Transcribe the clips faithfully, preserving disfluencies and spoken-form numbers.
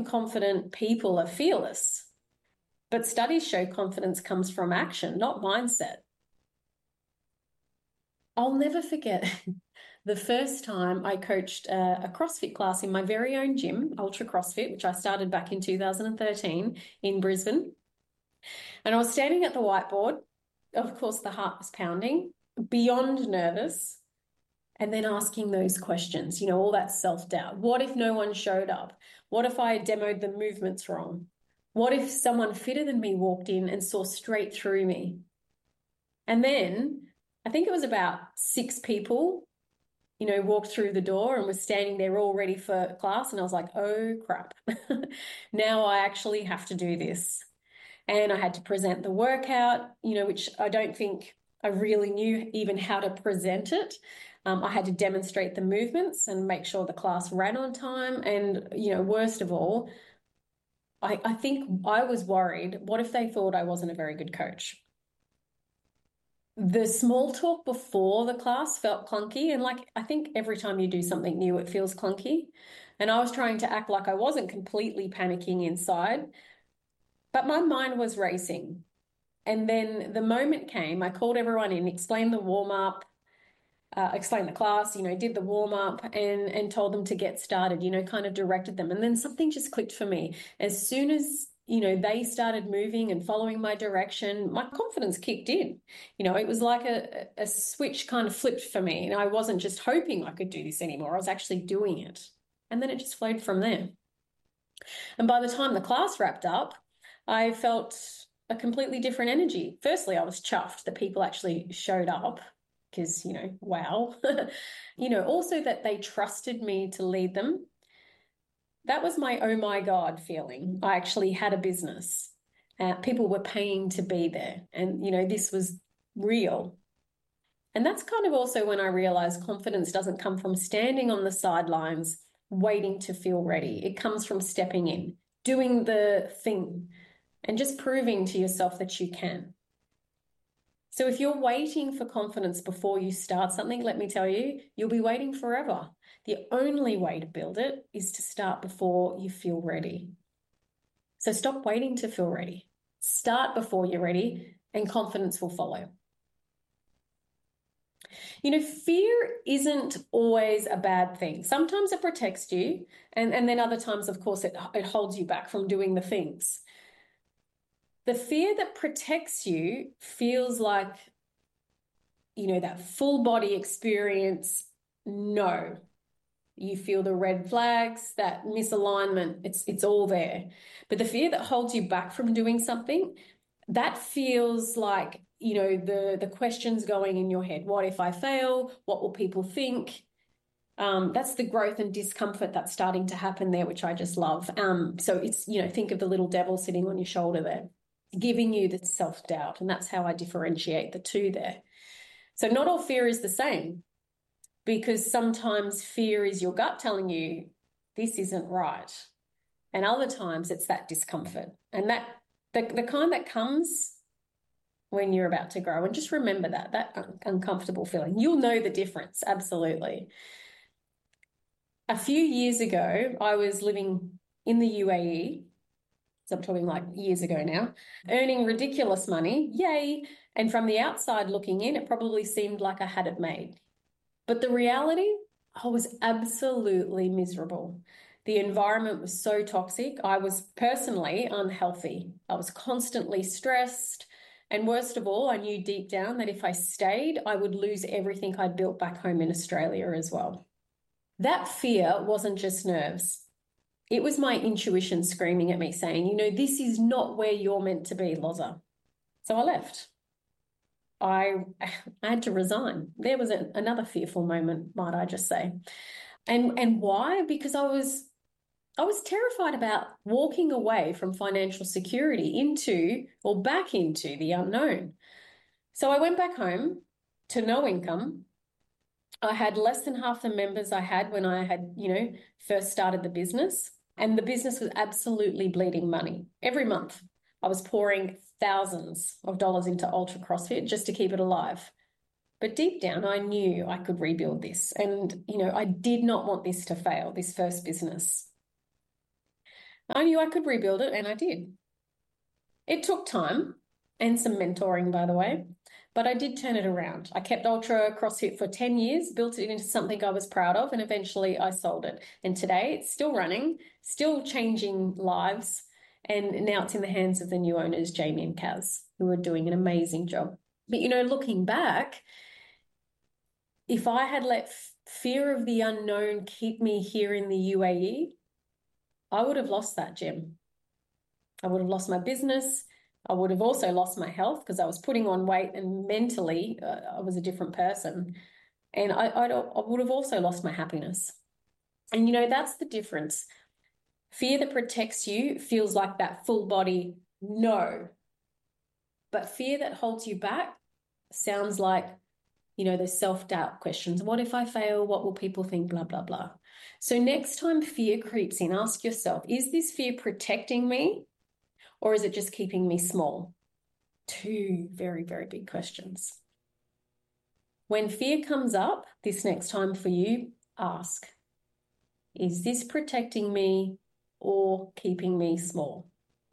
confident people are fearless, but studies show confidence comes from action, not mindset. I'll never forget the first time I coached a, a CrossFit class in my very own gym, Ultra CrossFit, which I started back in two thousand thirteen in Brisbane. And I was standing at the whiteboard. Of course, the heart was pounding, beyond nervous, and then asking those questions, you know, all that self-doubt. What if no one showed up? What if I demoed the movements wrong? What if someone fitter than me walked in and saw straight through me? And then I think it was about six people, you know, walked through the door and was standing there all ready for class. And I was like, oh, crap. Now I actually have to do this. And I had to present the workout, you know, which I don't think I really knew even how to present it. Um, I had to demonstrate the movements and make sure the class ran on time. And, you know, worst of all, I, I think I was worried, what if they thought I wasn't a very good coach? The small talk before the class felt clunky. And like, I think every time you do something new, it feels clunky. And I was trying to act like I wasn't completely panicking inside, but my mind was racing. And then the moment came, I called everyone in, explained the warm-up, uh, explained the class, you know, did the warm-up and, and told them to get started, you know, kind of directed them. And then something just clicked for me. As soon as, you know, they started moving and following my direction, my confidence kicked in. You know, it was like a, a switch kind of flipped for me. And I wasn't just hoping I could do this anymore. I was actually doing it. And then it just flowed from there. And by the time the class wrapped up, I felt a completely different energy. Firstly, I was chuffed that people actually showed up because, you know, wow. You know, also that they trusted me to lead them. That was my, oh my God feeling. I actually had a business. Uh, people were paying to be there. And, you know, this was real. And that's kind of also when I realized confidence doesn't come from standing on the sidelines, waiting to feel ready. It comes from stepping in, doing the thing, and just proving to yourself that you can. So if you're waiting for confidence before you start something, let me tell you, you'll be waiting forever. The only way to build it is to start before you feel ready. So stop waiting to feel ready. Start before you're ready, and confidence will follow. You know, fear isn't always a bad thing. Sometimes it protects you, and, and then other times, of course, it, it holds you back from doing the things. The fear that protects you feels like, you know, that full body experience. No, you feel the red flags, that misalignment, it's, it's all there. But the fear that holds you back from doing something, that feels like, you know, the, the questions going in your head. What if I fail? What will people think? Um, that's the growth and discomfort that's starting to happen there, which I just love. Um, so it's, you know, think of the little devil sitting on your shoulder there, giving you the self-doubt. And that's how I differentiate the two there. So not all fear is the same, because sometimes fear is your gut telling you this isn't right. And other times it's that discomfort. And that the, the kind that comes when you're about to grow. And just remember that, that un- uncomfortable feeling. You'll know the difference, absolutely. A few years ago, I was living in the U A E, so I'm talking like years ago now, earning ridiculous money, yay. And from the outside looking in, it probably seemed like I had it made. But the reality, I was absolutely miserable. The environment was so toxic. I was personally unhealthy. I was constantly stressed. And worst of all, I knew deep down that if I stayed, I would lose everything I'd built back home in Australia as well. That fear wasn't just nerves. It was my intuition screaming at me saying, you know, this is not where you're meant to be, Loza. So I left. I, I had to resign. There was a, another fearful moment, might I just say. And, and why? Because I was, I was terrified about walking away from financial security into or back into the unknown. So I went back home to no income. I had less than half the members I had when I had, you know, first started the business. And the business was absolutely bleeding money. Every month I was pouring thousands of dollars into Ultra CrossFit just to keep it alive. But deep down, I knew I could rebuild this. And, you know, I did not want this to fail, this first business. I knew I could rebuild it, and I did. It took time and some mentoring, by the way, but I did turn it around. I kept Ultra CrossFit for ten years, built it into something I was proud of, and eventually I sold it. And today it's still running, still changing lives. And now it's in the hands of the new owners, Jamie and Kaz, who are doing an amazing job. But, you know, looking back, if I had let fear of the unknown keep me here in the U A E, I would have lost that gym. I would have lost my business. I would have also lost my health because I was putting on weight, and mentally uh, I was a different person. And I, I, I would have also lost my happiness. And, you know, that's the difference. Fear that protects you feels like that full body no. But fear that holds you back sounds like, you know, the self-doubt questions. What if I fail? What will people think? Blah, blah, blah. So next time fear creeps in, ask yourself, is this fear protecting me? Or is it just keeping me small? Two very, very big questions. When fear comes up this next time for you, ask, is this protecting me or keeping me small?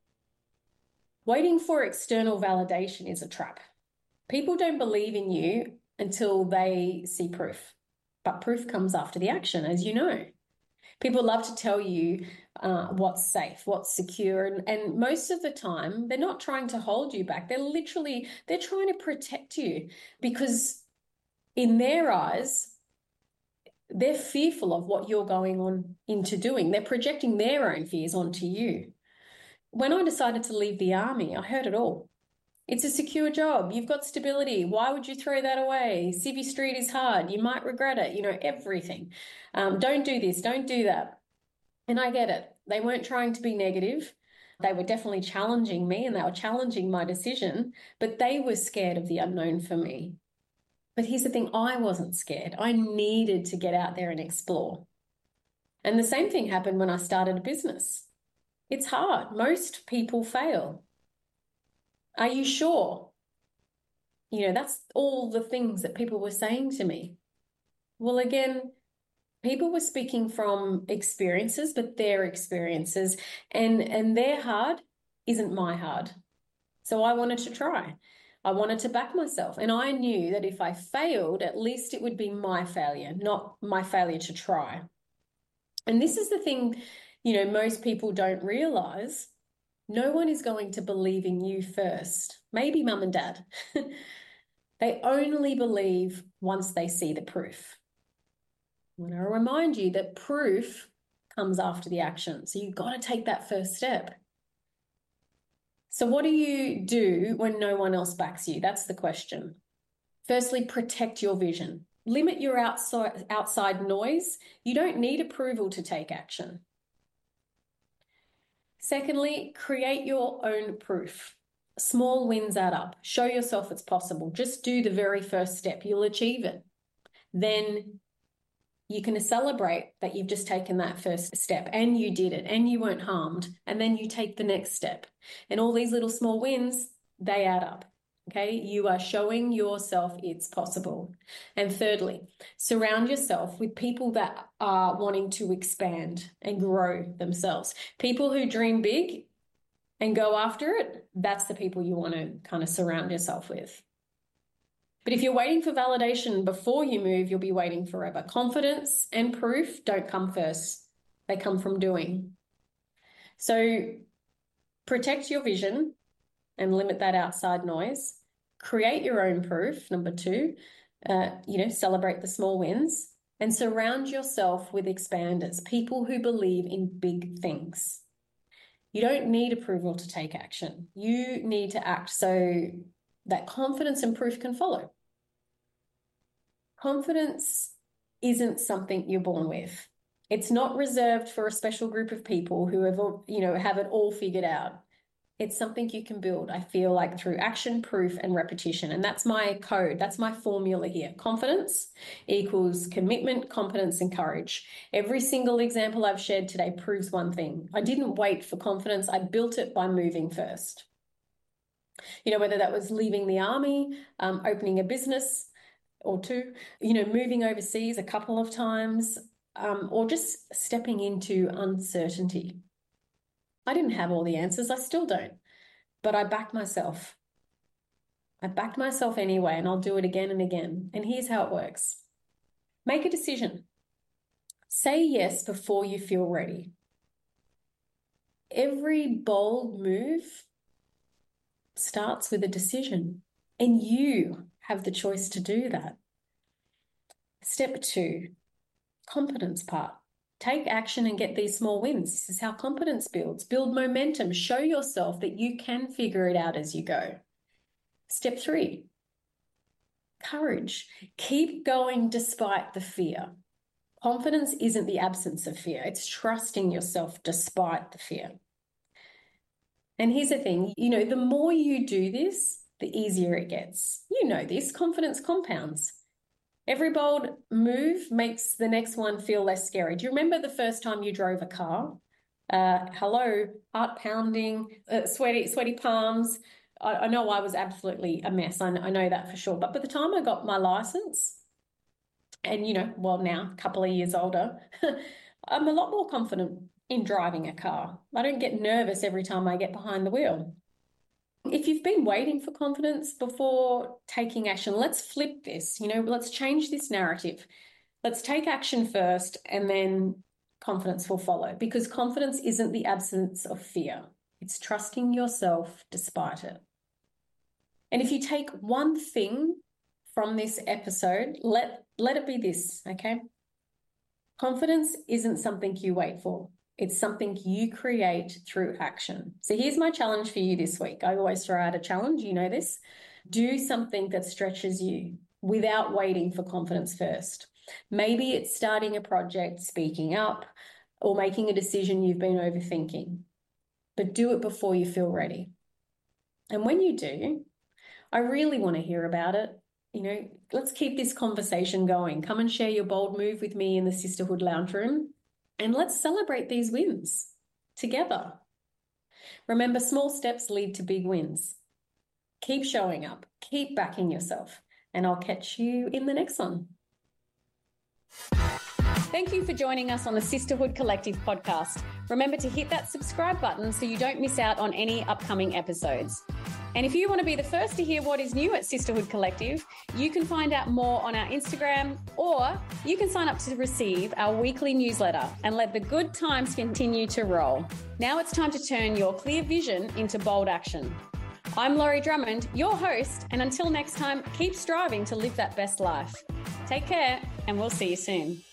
Waiting for external validation is a trap. People don't believe in you until they see proof, but proof comes after the action, as you know. People love to tell you uh, what's safe, what's secure. And, and most of the time, they're not trying to hold you back. They're literally, they're trying to protect you because in their eyes, they're fearful of what you're going on into doing. They're projecting their own fears onto you. When I decided to leave the army, I heard it all. It's a secure job. You've got stability. Why would you throw that away? Civvy Street is hard. You might regret it. You know, everything. Um, don't do this. Don't do that. And I get it. They weren't trying to be negative. They were definitely challenging me and they were challenging my decision, but they were scared of the unknown for me. But here's the thing, I wasn't scared. I needed to get out there and explore. And the same thing happened when I started a business. It's hard. Most people fail. Are you sure? You know, that's all the things that people were saying to me. Well, again, people were speaking from experiences, but their experiences, and, and their hard isn't my hard. So I wanted to try. I wanted to back myself. And I knew that if I failed, at least it would be my failure, not my failure to try. And this is the thing, you know, most people don't realize. No one is going to believe in you first. Maybe mum and dad. They only believe once they see the proof. I want to remind you that proof comes after the action. So you've got to take that first step. So what do you do when no one else backs you? That's the question. Firstly, protect your vision. Limit your outside, outside noise. You don't need approval to take action. Secondly, create your own proof. Small wins add up. Show yourself it's possible. Just do the very first step. You'll achieve it. Then you can celebrate that you've just taken that first step and you did it and you weren't harmed. And then you take the next step. And all these little small wins, they add up. Okay, you are showing yourself it's possible. And thirdly, surround yourself with people that are wanting to expand and grow themselves. People who dream big and go after it, that's the people you want to kind of surround yourself with. But if you're waiting for validation before you move, you'll be waiting forever. Confidence and proof don't come first. They come from doing. So protect your vision and limit that outside noise. Create your own proof, number two. Uh, you know, celebrate the small wins and surround yourself with expanders, people who believe in big things. You don't need approval to take action. You need to act so that confidence and proof can follow. Confidence isn't something you're born with. It's not reserved for a special group of people who have, you know, have it all figured out. It's something you can build, I feel like, through action, proof, and repetition. And that's my code. That's my formula here. Confidence equals commitment, competence, and courage. Every single example I've shared today proves one thing. I didn't wait for confidence. I built it by moving first. You know, whether that was leaving the army, um, opening a business or two, you know, moving overseas a couple of times, um, or just stepping into uncertainty. I didn't have all the answers. I still don't. But I backed myself. I backed myself anyway, and I'll do it again and again. And here's how it works. Make a decision. Say yes before you feel ready. Every bold move starts with a decision, and you have the choice to do that. Step two, confidence part. Take action and get these small wins. This is how confidence builds. Build momentum. Show yourself that you can figure it out as you go. Step three, courage. Keep going despite the fear. Confidence isn't the absence of fear. It's trusting yourself despite the fear. And here's the thing, you know, the more you do this, the easier it gets. You know this, confidence compounds. Every bold move makes the next one feel less scary. Do you remember the first time you drove a car? Uh, hello, heart pounding, uh, sweaty, sweaty palms. I, I know I was absolutely a mess. I, I know that for sure. But by the time I got my license, and, you know, well, now a couple of years older, I'm a lot more confident in driving a car. I don't get nervous every time I get behind the wheel. If you've been waiting for confidence before taking action, let's flip this. You know, let's change this narrative. Let's take action first, and then confidence will follow, because confidence isn't the absence of fear. It's trusting yourself despite it. And if you take one thing from this episode, let, let it be this, okay? Confidence isn't something you wait for. It's something you create through action. So here's my challenge for you this week. I always throw out a challenge, you know this. Do something that stretches you without waiting for confidence first. Maybe it's starting a project, speaking up, or making a decision you've been overthinking. But do it before you feel ready. And when you do, I really want to hear about it. You know, let's keep this conversation going. Come and share your bold move with me in the Sisterhood Lounge Room, and let's celebrate these wins together. Remember, small steps lead to big wins. Keep showing up, keep backing yourself, and I'll catch you in the next one. Thank you for joining us on the Sisterhood Collective podcast. Remember to hit that subscribe button so you don't miss out on any upcoming episodes. And if you want to be the first to hear what is new at Sisterhood Collective, you can find out more on our Instagram, or you can sign up to receive our weekly newsletter and let the good times continue to roll. Now it's time to turn your clear vision into bold action. I'm Laurie Drummond, your host, and until next time, keep striving to live that best life. Take care, and we'll see you soon.